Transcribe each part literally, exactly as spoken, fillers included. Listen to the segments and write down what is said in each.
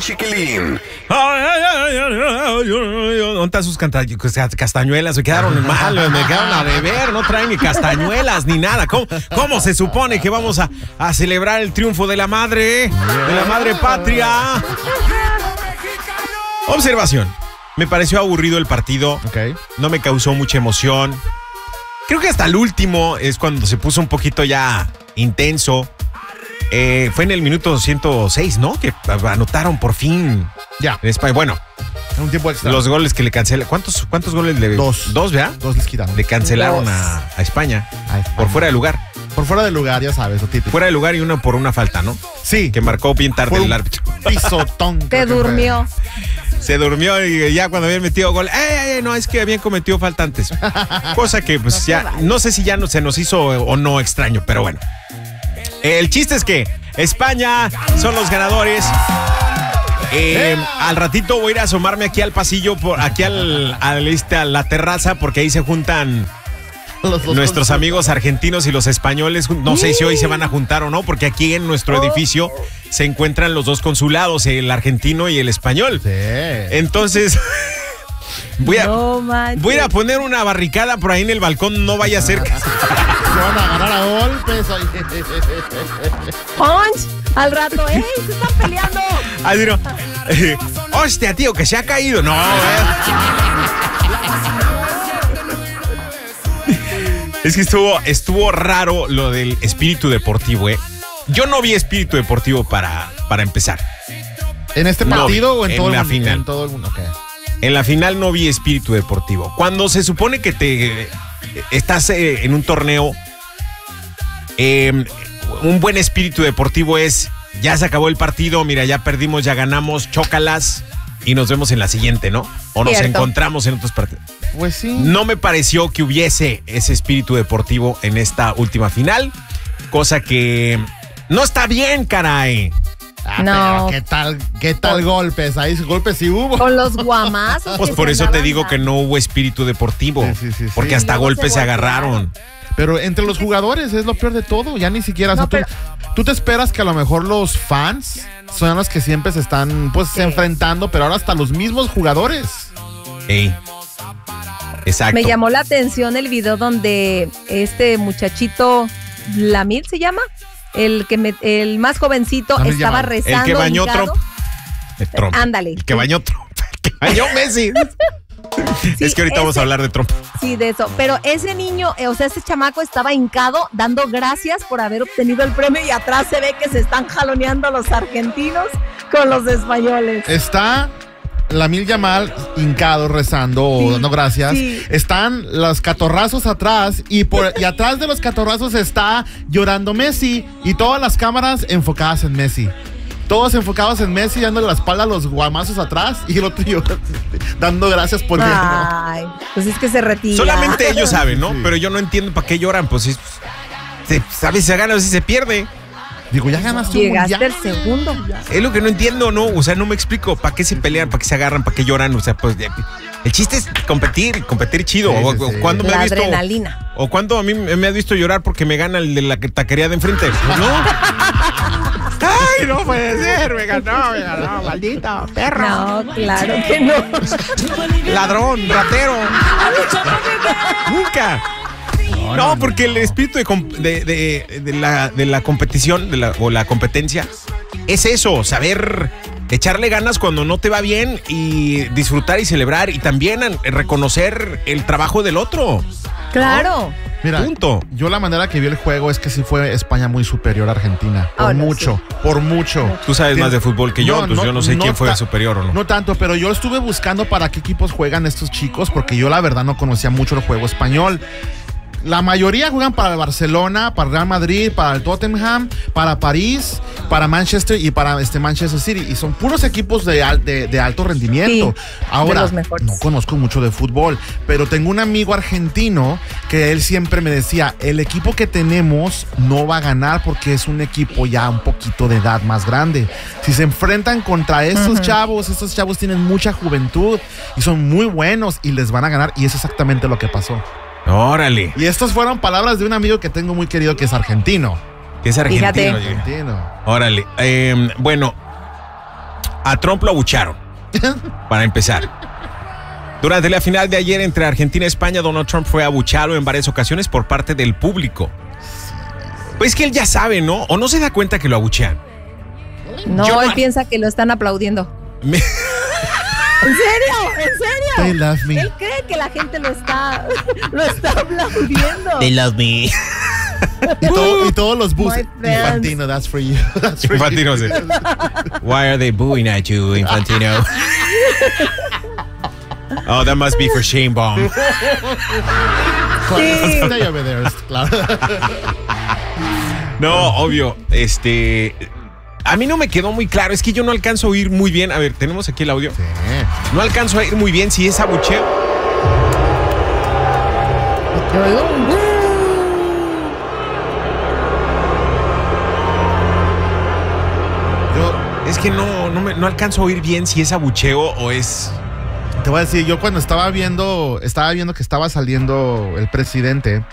chiquilín. ¿Dónde están sus canta- castañuelas? Me quedaron mal, me quedaron a deber. No traen ni castañuelas ni nada. ¿Cómo, cómo se supone que vamos a, a celebrar el triunfo de la madre? De la madre patria. Observación. Me pareció aburrido el partido. Ok. No me causó mucha emoción. Creo que hasta el último es cuando se puso un poquito ya intenso. Eh, fue en el minuto ciento seis, ¿no? Que anotaron por fin. Ya. En España. Bueno, En un tiempo extra. los goles que le cancelaron. ¿Cuántos, ¿Cuántos goles le Dos. Dos, ¿verdad? Dos les quitaron. Le cancelaron Dos. a, a España. A España. Por fuera de lugar. Por fuera del lugar, ya sabes, lo típico. Fuera de lugar y uno por una falta, ¿no? Sí. Que marcó bien tarde Fue el un árbitro. pisotón. Te creo que fue. durmió. Se durmió y ya cuando habían metido gol, ¡ay, ay, ay! No, es que habían cometido falta antes. Cosa que pues No ya, se vale. no sé si ya no, se nos hizo o no extraño, pero bueno. El chiste es que España son los ganadores. Eh, al ratito voy a ir a asomarme aquí al pasillo, por, aquí al, al, este, a la terraza, porque ahí se juntan Los dos nuestros con- amigos argentinos y los españoles. No sé si hoy se van a juntar o no, porque aquí en nuestro edificio se encuentran los dos consulados, el argentino y el español. Sí. Entonces, voy a, No manches. voy a ir a poner una barricada por ahí en el balcón, no vaya a ser que... Se van a agarrar a golpes. oye. Punch. Al rato, ¡ey! ¡Se están peleando! Así no. Eh, Hostia, tío, que se ha caído. No, eh. Es que estuvo, estuvo raro lo del espíritu deportivo, ¿eh? Yo no vi espíritu deportivo para, para empezar. ¿En este No, partido o en, en todo la el mundo? final. En todo el mundo. Ok. En la final no vi espíritu deportivo. Cuando se supone que te eh, estás eh, en un torneo, eh, un buen espíritu deportivo es, ya se acabó el partido, mira, ya perdimos, ya ganamos, chócalas y nos vemos en la siguiente, ¿no? O nos Cierto. encontramos en otros partidos. Pues sí. No me pareció que hubiese ese espíritu deportivo en esta última final, cosa que no está bien, caray. Ah, No. pero ¿qué tal, qué tal golpes? Ahí golpes sí hubo. Con los guamazos. Pues que por se eso te andaban digo dando. que no hubo espíritu deportivo, Sí, sí, sí, sí. porque hasta Y luego golpes se se agarraron. golpearon. Pero entre los jugadores es lo peor de todo. Ya ni siquiera. o sea, No, tú, pero- tú te esperas que a lo mejor los fans son los que siempre se están pues Sí. enfrentando, pero ahora hasta los mismos jugadores. Ey. Exacto. Me llamó la atención el video donde este muchachito, Lamil se llama, el que me- el más jovencito, Lamil estaba Yamal. rezando. El que bañó hincado. Trump. El Trump. Ándale. El que bañó Trump. El que bañó Messi. Sí, es que ahorita vamos a ese- hablar de Trump. Sí, de eso. Pero ese niño, eh, o sea, ese chamaco estaba hincado dando gracias por haber obtenido el premio y atrás se ve que se están jaloneando los argentinos con los españoles. Está Lamil Yamal hincado, rezando o Sí, dando gracias. sí. Están los catorrazos atrás y, por, y atrás de los catorrazos está llorando Messi y todas las cámaras enfocadas en Messi. Todos enfocados en Messi, dándole la espalda a los guamazos atrás y el otro llorando, dando gracias por él. Ay, pues es que se retira. Solamente ellos saben, ¿no? Sí. Pero yo no entiendo para qué lloran. Pues si, se- sabes si se gana o si se pierde. Digo, ya ganaste un Llegaste mundial. el segundo. Es lo que no entiendo, ¿no? O sea, no me explico. ¿Para qué se pelean? ¿Para qué se agarran? ¿Para qué lloran? O sea, pues... El chiste es competir, competir chido. Sí, o, sí, o sí. cuando me La has visto... adrenalina. O cuando a mí me has visto llorar porque me gana el de la taquería de enfrente. ¿No? ¡Ay, no puede ser! Me ganó, me ganó, maldito perro. No, claro que no. Ladrón, ratero. Nunca. No, porque el espíritu de, com- de- de- de la, de la competición de la, o la competencia es eso, saber echarle ganas cuando no te va bien y disfrutar y celebrar y también an- reconocer el trabajo del otro. Claro. Mira, Punto. yo la manera que vi el juego es que sí fue España muy superior a Argentina. Por Oh, no, mucho, por mucho. Tú sabes Tien- más de fútbol que yo, No, pues no, yo no sé no quién fue ta- superior o no. No tanto, pero yo estuve buscando para qué equipos juegan estos chicos, porque yo la verdad no conocía mucho el juego español. La mayoría juegan para el Barcelona, para el Real Madrid, para el Tottenham, para París, para Manchester y para este Manchester City. Y son puros equipos de, al- de, de alto rendimiento. Sí, Ahora, de los mejores. no conozco mucho de fútbol, pero tengo un amigo argentino que él siempre me decía, el equipo que tenemos no va a ganar porque es un equipo ya un poquito de edad más grande. Si se enfrentan contra estos chavos, estos chavos tienen mucha juventud y son muy buenos y les van a ganar. Y es exactamente lo que pasó. Órale, Y estas fueron palabras de un amigo que tengo muy querido que es argentino. que es argentino. Fíjate. oye. Argentino. Órale, eh, bueno, A Trump lo abucharon, para empezar. Durante la final de ayer entre Argentina y España, Donald Trump fue abuchado en varias ocasiones por parte del público. Pues es que él ya sabe, ¿no? O no se da cuenta que lo abuchean. No, Yo él no- piensa que lo están aplaudiendo. Me- ¿En serio? ¿En serio? They love me. Él cree que la gente lo está, lo está aplaudiendo. love me. Y, todo- y todos los buses. My friends. Infantino, that's for you. That's for Infantino, you. sí. Why are they booing at you, Infantino? Oh, that must be for Shane Baum. Sí. Stay over there, claro. No, obvio. Este. A mí no me quedó muy claro. Es que yo no alcanzo a oír muy bien. A ver, tenemos aquí el audio. Sí. No alcanzo a oír muy bien si es abucheo. Yo oigo un "Woo". Yo Es que no, no, me- no alcanzo a oír bien si es abucheo o es. te voy a decir, yo cuando estaba viendo, estaba viendo que estaba saliendo el presidente,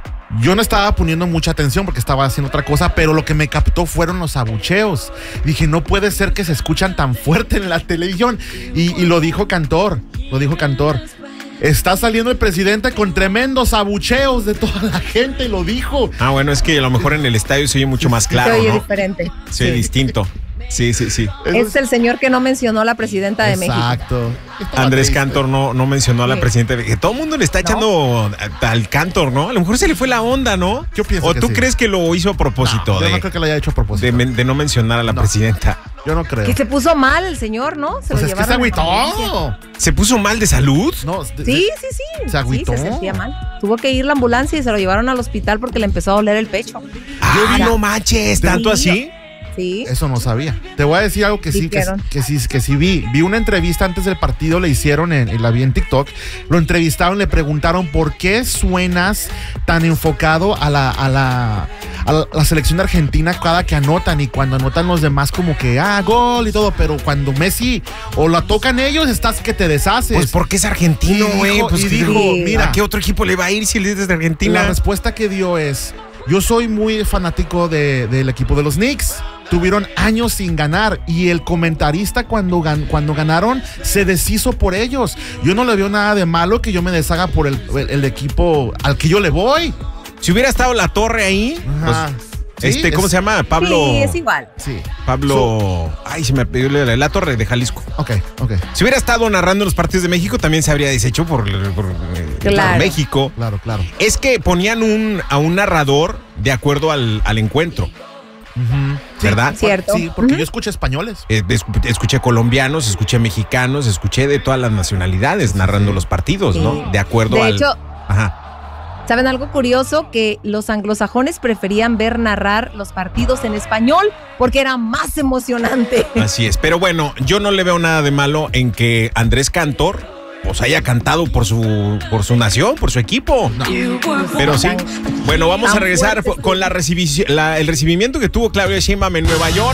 yo no estaba poniendo mucha atención porque estaba haciendo otra cosa, pero lo que me captó fueron los abucheos. Dije, no puede ser que se escuchan tan fuerte en la televisión. Y, y lo dijo Cantor, lo dijo Cantor. Está saliendo el presidente con tremendos abucheos de toda la gente, y lo dijo. Ah, bueno, es que a lo mejor en el estadio se oye mucho más claro, Se oye ¿no? diferente. Se oye Sí. distinto. Sí, sí, sí. Es el señor que no mencionó a la presidenta de México. Exacto. Estaba Andrés triste. Cantor no, no mencionó a la Sí. presidenta. Que todo el mundo le está echando a- al Cantor, ¿no? A lo mejor se le fue la onda, ¿no? Yo pienso ¿O que tú sí. crees que lo hizo a propósito No, yo de, no creo que lo haya hecho a propósito. de, men- de no mencionar a la No. presidenta? Yo no creo. Que se puso mal el señor, ¿no? Se Pues lo es que se llevaron a emergencia. agüitó. ¿Se puso mal de salud? No, de- Sí, de- sí, sí. ¿Se agüitó? Sí, se sentía mal. Tuvo que ir la ambulancia y se lo llevaron al hospital porque le empezó a doler el pecho. Ah, vi- no manches, ¿tanto así? Sí. Eso no sabía. Te voy a decir algo que sí, que, Dijeron. que sí, que sí vi. Vi una entrevista antes del partido, le hicieron, en, en la vi en TikTok. Lo entrevistaron, le preguntaron por qué suenas tan enfocado a la, a la, a la, la selección de Argentina cada que anotan, y cuando anotan los demás como que, ah, gol y todo, pero cuando Messi o la tocan ellos, estás que te deshaces. Pues porque es argentino, Y güey. dijo- Pues y que- dijo, Sí. mira, ¿a qué otro equipo le va a ir si él es de la Argentina? respuesta que dio es, yo soy muy fanático de- del equipo de los Knicks. Tuvieron años sin ganar y el comentarista cuando, gan- cuando ganaron se deshizo por ellos. Yo no le veo nada de malo que yo me deshaga por el, el- el equipo al que yo le voy. Si hubiera estado La Torre ahí, Ajá. pues, Sí, este, ¿cómo es- se llama? Pablo. Sí, es igual. Sí. Pablo. Ay, se me pidió la, la Torre de Jalisco. Ok, ok. Si hubiera estado narrando los partidos de México, también se habría deshecho por, por, eh, Claro. por México. Claro, claro. Es que ponían un, a un narrador de acuerdo al, al encuentro. Ujú. Sí, ¿Verdad? Cierto. Sí, porque Ujú. yo escucho españoles. Eh, escu- escuché colombianos, escuché mexicanos, escuché de todas las nacionalidades narrando los partidos, Sí. ¿no? De acuerdo De al. hecho, Ajá. ¿saben algo curioso? Que los anglosajones preferían ver narrar los partidos en español porque era más emocionante. Así es. Pero bueno, yo no le veo nada de malo en que Andrés Cantor pues haya cantado por su por su nación, por su equipo. Pero sí. Bueno, vamos a Tan regresar fuerte, con la recibi- la- el recibimiento que tuvo Claudia Sheinbaum en Nueva York.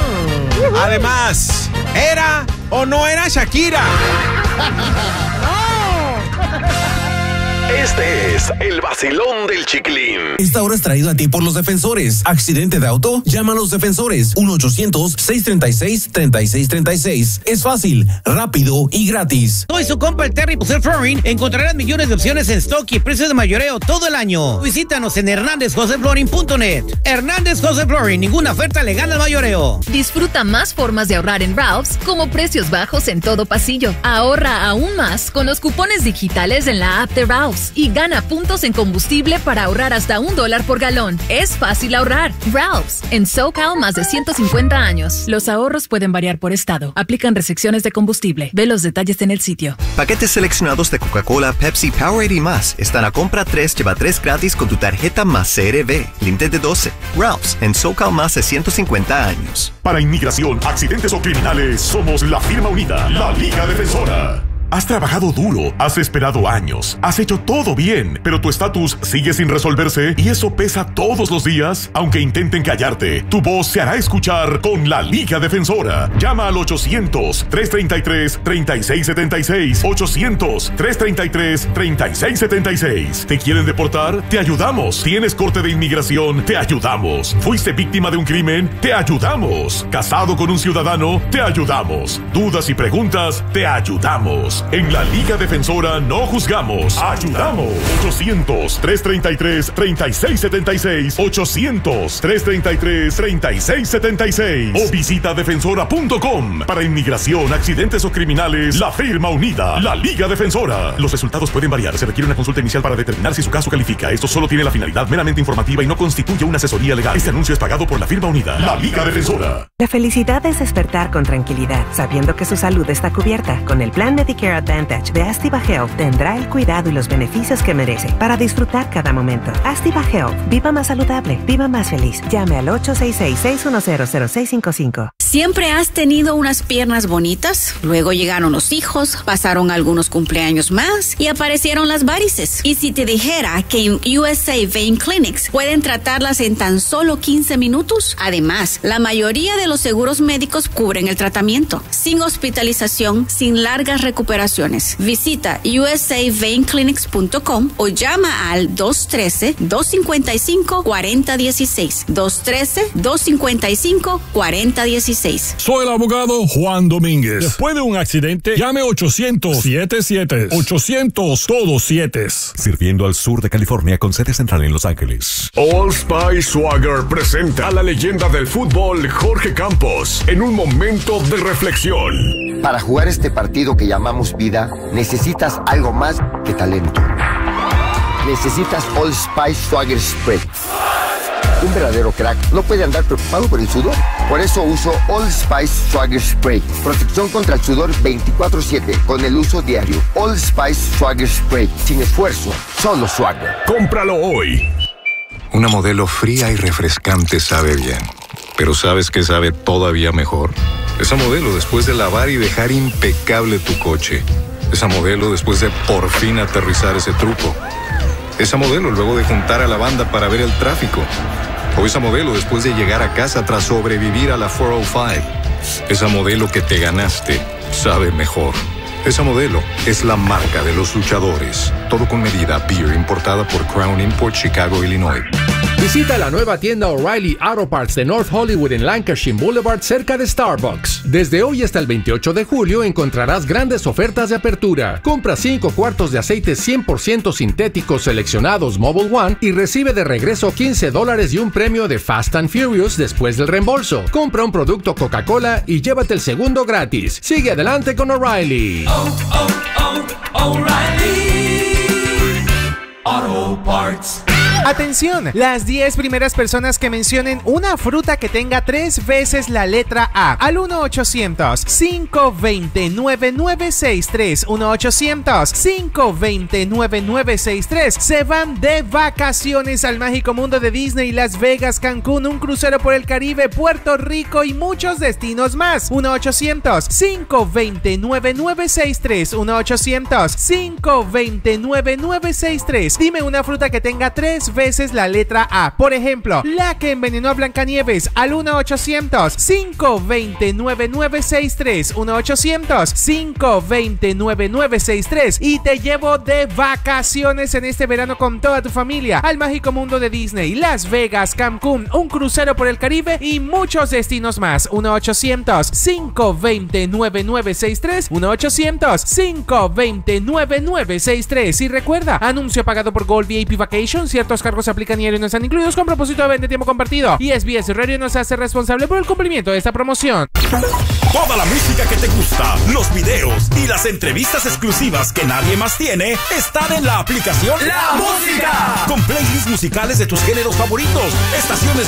Además, ¿era o no era Shakira? Este es el vacilón del Chiquilín. Esta hora es traído a ti por los defensores. ¿Accidente de auto? Llama a los defensores. uno ochocientos, seiscientos treinta y seis, treinta y seis treinta y seis. Es fácil, rápido y gratis. Soy su compa el Terry Pucer Flooring. Encontrarás millones de opciones en stock y precios de mayoreo todo el año. Visítanos en hernández josé flooring punto net. Hernández José Flooring, ninguna oferta le gana al mayoreo. Disfruta más formas de ahorrar en Ralph's, como precios bajos en todo pasillo. Ahorra aún más con los cupones digitales en la app de Ralph's y gana puntos en combustible para ahorrar hasta un dólar por galón. Es fácil ahorrar. Ralph's, en SoCal más de ciento cincuenta años. Los ahorros pueden variar por estado. Aplican restricciones de combustible. Ve los detalles en el sitio. Paquetes seleccionados de Coca-Cola, Pepsi, Powerade y más están a compra tres, lleva tres gratis con tu tarjeta más C R B. Límite de doce. Ralph's, en SoCal más de ciento cincuenta años. Para inmigración, accidentes o criminales, somos la firma unida, la Liga Defensora. Has trabajado duro, has esperado años, has hecho todo bien, pero tu estatus sigue sin resolverse y eso pesa todos los días. Aunque intenten callarte, tu voz se hará escuchar con la Liga Defensora. Llama al ochocientos, tres treinta y tres, treinta y seis setenta y seis. ochocientos, tres treinta y tres, treinta y seis setenta y seis. ¿Te quieren deportar? Te ayudamos. ¿Tienes corte de inmigración? Te ayudamos. ¿Fuiste víctima de un crimen? Te ayudamos. ¿Casado con un ciudadano? Te ayudamos. ¿Dudas y preguntas? Te ayudamos. En la Liga Defensora no juzgamos, ayudamos. ochocientos, tres treinta y tres, treinta y seis setenta y seis. ochocientos, tres treinta y tres, treinta y seis setenta y seis. O visita defensora punto com. Para inmigración, accidentes o criminales, la firma unida, la Liga Defensora. Los resultados pueden variar. Se requiere una consulta inicial para determinar si su caso califica. Esto solo tiene la finalidad meramente informativa y no constituye una asesoría legal. Este anuncio es pagado por la firma unida, la Liga Defensora. La felicidad es despertar con tranquilidad, sabiendo que su salud está cubierta. Con el plan Medicare Advantage de Astiva Health tendrá el cuidado y los beneficios que merece para disfrutar cada momento. Astiva Health. Viva más saludable. Viva más feliz. Llame al ocho seis seis, seis uno cero, cero seis cinco cinco. ¿Siempre has tenido unas piernas bonitas? Luego llegaron los hijos, pasaron algunos cumpleaños más y aparecieron las varices. ¿Y si te dijera que en U S A Vein Clinics pueden tratarlas en tan solo quince minutos? Además, la mayoría de los seguros médicos cubren el tratamiento, sin hospitalización, sin largas recuperaciones. Visita U S A Vein Clinics punto com o llama al dos uno tres, dos cinco cinco, cuatro cero uno seis. dos uno tres, dos cinco cinco, cuatro cero uno seis. Soy el abogado Juan Domínguez. Después de un accidente, llame ochocientos, siete siete. ochocientos, todos siete. Sirviendo al sur de California con sede central en Los Ángeles. Old Spice Swagger presenta a la leyenda del fútbol Jorge Campos en un momento de reflexión. Para jugar este partido que llamamos vida, necesitas algo más que talento. Necesitas Old Spice Swagger Spray. Un verdadero crack no puede andar preocupado por el sudor. Por eso uso Old Spice Swagger Spray. Protección contra el sudor veinticuatro siete con el uso diario. Old Spice Swagger Spray. Sin esfuerzo, solo Swagger. Cómpralo hoy. Una modelo fría y refrescante sabe bien. Pero ¿sabes qué sabe todavía mejor? Esa modelo después de lavar y dejar impecable tu coche. Esa modelo después de por fin aterrizar ese truco. Esa modelo luego de juntar a la banda para ver el tráfico. O esa modelo después de llegar a casa tras sobrevivir a la cuatrocientos cinco. Esa modelo que te ganaste sabe mejor. Esa modelo es la marca de los luchadores. Todo con medida. Beer importada por Crown Import, Chicago, Illinois. Visita la nueva tienda O'Reilly Auto Parts de North Hollywood en Lancashire Boulevard cerca de Starbucks. Desde hoy hasta el veintiocho de julio encontrarás grandes ofertas de apertura. Compra cinco cuartos de aceite cien por ciento sintéticos seleccionados Mobil One y recibe de regreso quince dólares y un premio de Fast and Furious después del reembolso. Compra un producto Coca-Cola y llévate el segundo gratis. Sigue adelante con O'Reilly. Oh, oh, oh, O'Reilly Auto Parts. Atención, las diez primeras personas que mencionen una fruta que tenga tres veces la letra A al uno ochocientos, cinco dos cero, nueve nueve seis tres, uno ochocientos, cinco dos cero, nueve nueve seis tres se van de vacaciones al mágico mundo de Disney, Las Vegas, Cancún, un crucero por el Caribe, Puerto Rico y muchos destinos más. uno ochocientos, cinco dos cero, nueve nueve seis tres, uno ochocientos, cinco dos cero, nueve nueve seis tres. Dime una fruta que tenga tres veces la letra A. Por ejemplo, la que envenenó a Blancanieves al uno ochocientos, cinco dos cero, nueve nueve seis tres, uno ochocientos, cinco dos cero, nueve nueve seis tres y te llevo de vacaciones en este verano con toda tu familia al mágico mundo de Disney, Las Vegas, Cancún, un crucero por el Caribe y muchos destinos más. uno ochocientos, cinco dos cero, nueve nueve seis tres, uno ochocientos, cinco dos cero, nueve nueve seis tres. Y recuerda, anuncio pagado por Gold V I P Vacation. Ciertos cargos se aplican y no están incluidos con propósito de venta tiempo compartido. Y S B S Radio no se hace responsable por el cumplimiento de esta promoción. Toda la música que te gusta, los videos y las entrevistas exclusivas que nadie más tiene están en la aplicación La Música. Con playlists musicales de tus géneros favoritos, estaciones